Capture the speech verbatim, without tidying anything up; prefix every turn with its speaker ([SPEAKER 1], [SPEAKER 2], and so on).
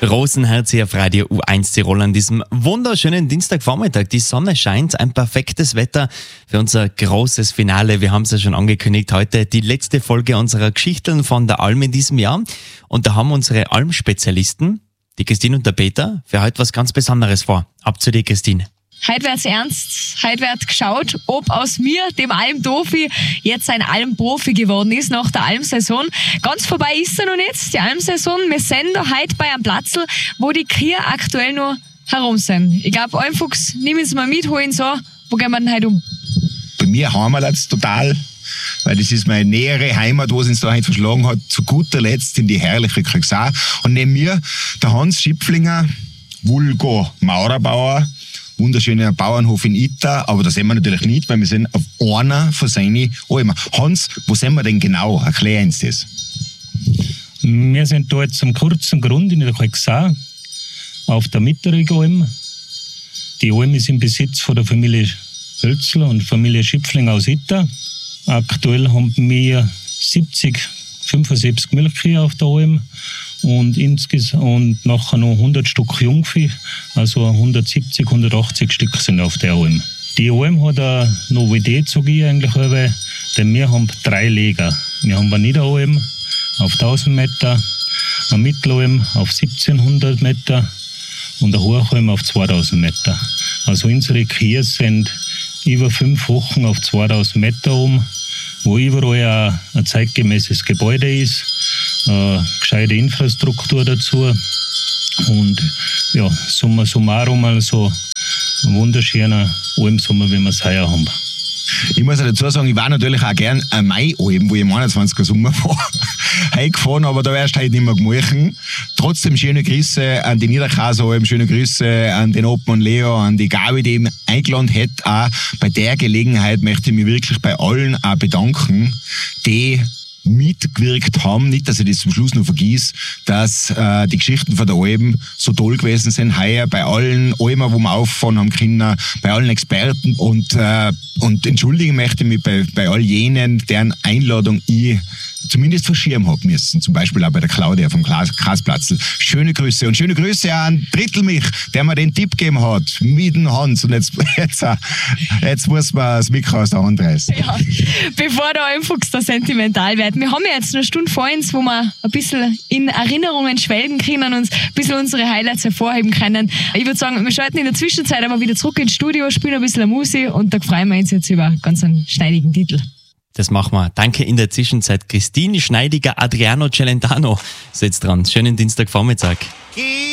[SPEAKER 1] Rosenherz hier auf Radio U eins Tirol an diesem wunderschönen Dienstagvormittag. Die Sonne scheint, ein perfektes Wetter für unser großes Finale. Wir haben es ja schon angekündigt, heute die letzte Folge unserer Geschichten von der Alm in diesem Jahr. Und da haben unsere Alm-Spezialisten, die Christine und der Peter, für heute was ganz Besonderes vor. Ab zu dir, Christine.
[SPEAKER 2] Heute wird's ernst, heute wird geschaut, ob aus mir, dem Almdofi, jetzt ein Almprofi geworden ist nach der Almsaison. Ganz vorbei ist er noch nicht, die Almsaison. Wir sind da heute bei einem Platzl, wo die Kühe aktuell noch herum sind. Ich glaube, Almfuchs, nimm uns mal mit, hol ihn so. Wo gehen wir denn heute um?
[SPEAKER 3] Bei mir heimert's total, weil das ist meine nähere Heimat, wo es uns da heute verschlagen hat. Zu guter Letzt in die herrliche Krüxau. Und neben mir der Hans Schipflinger, Vulgo Mauerbauer. Wunderschöner Bauernhof in Itta, aber da sind wir natürlich nicht, weil wir sind auf einer von seinen Almen. Hans, wo sind wir denn genau? Erklär uns das.
[SPEAKER 4] Wir sind da jetzt am kurzen Grund in der Krüxau, auf der mittleren Alm. Die Alm ist im Besitz von der Familie Hölzler und Familie Schipfling aus Itta. Aktuell haben wir siebzig, fünfundsiebzig Milchkühe auf der Alm. Und insgesamt und nachher noch hundert Stück Jungvieh, also hundertsiebzig, hundertachtzig Stück sind auf der Alm. Die Alm hat eine Novität, sage ich eigentlich, denn wir haben drei Lager. Wir haben eine Niederalm auf tausend Meter, eine Mittelalm auf siebzehnhundert Meter und eine Hochalm auf zweitausend Meter. Also unsere Kühe sind über fünf Wochen auf zweitausend Meter um, wo überall ein, ein zeitgemäßes Gebäude ist. Äh, gescheite Infrastruktur dazu und ja, summa summarum also ein wunderschöner Almsommer, wie wir es heuer haben.
[SPEAKER 3] Ich muss ja dazu sagen, ich war natürlich auch gern an Mai-Alm, wo ich am einundzwanzigsten Sommer war, heimgefahren, aber da wärst du heute nicht mehr gemacht. Trotzdem schöne Grüße an die Niederkasalm, schöne Grüße an den Obmann Leo, an die Gabi, die ihn eingeladen hat. Auch bei der Gelegenheit möchte ich mich wirklich bei allen auch bedanken, die mitgewirkt haben, nicht, dass ich das zum Schluss noch vergieß, dass äh, die Geschichten von der Alm so toll gewesen sind, heuer bei allen Almen, wo wir auffahren haben können, bei allen Experten und, äh, und entschuldigen möchte ich mich bei, bei all jenen, deren Einladung ich zumindest verschirmen habe müssen, zum Beispiel auch bei der Claudia vom Kasplatzl. Schöne Grüße und schöne Grüße an Drittelmich, der mir den Tipp gegeben hat, mit dem Hans und jetzt, jetzt, jetzt muss man das Mikro aus der Hand reißen.
[SPEAKER 2] Ja, bevor der Almfuchs da sentimental wird, wir haben ja jetzt eine Stunde vor uns, wo wir ein bisschen in Erinnerungen schwelgen können und ein bisschen unsere Highlights hervorheben können. Ich würde sagen, wir schalten in der Zwischenzeit aber wieder zurück ins Studio, spielen ein bisschen Musik und da freuen wir uns jetzt über ganz einen schneidigen Titel.
[SPEAKER 1] Das machen wir. Danke in der Zwischenzeit Christine Schneidiger, Adriano Celentano ist jetzt dran. Schönen Dienstagvormittag.